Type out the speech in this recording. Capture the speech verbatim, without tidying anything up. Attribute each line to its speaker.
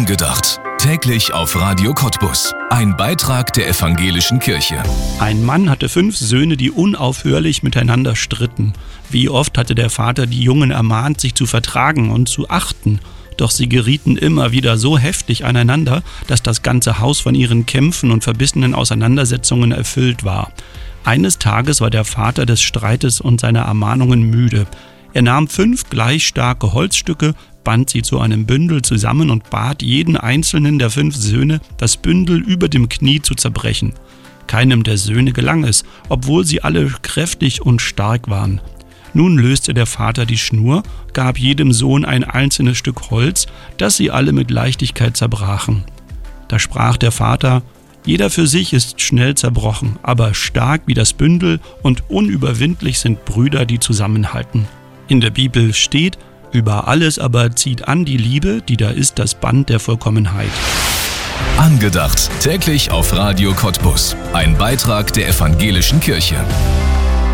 Speaker 1: Angedacht. Täglich auf Radio Cottbus. Ein Beitrag der evangelischen Kirche.
Speaker 2: Ein Mann hatte fünf Söhne, die unaufhörlich miteinander stritten. Wie oft hatte der Vater die Jungen ermahnt, sich zu vertragen und zu achten. Doch sie gerieten immer wieder so heftig aneinander, dass das ganze Haus von ihren Kämpfen und verbissenen Auseinandersetzungen erfüllt war. Eines Tages war der Vater des Streites und seiner Ermahnungen müde. Er nahm fünf gleich starke Holzstücke, band sie zu einem Bündel zusammen und bat jeden einzelnen der fünf Söhne, das Bündel über dem Knie zu zerbrechen. Keinem der Söhne gelang es, obwohl sie alle kräftig und stark waren. Nun löste der Vater die Schnur, gab jedem Sohn ein einzelnes Stück Holz, das sie alle mit Leichtigkeit zerbrachen. Da sprach der Vater: Jeder für sich ist schnell zerbrochen, aber stark wie das Bündel und unüberwindlich sind Brüder, die zusammenhalten. In der Bibel steht: Über alles aber zieht an die Liebe, die da ist das Band der Vollkommenheit.
Speaker 1: Angedacht. Täglich auf Radio Cottbus. Ein Beitrag der evangelischen Kirche.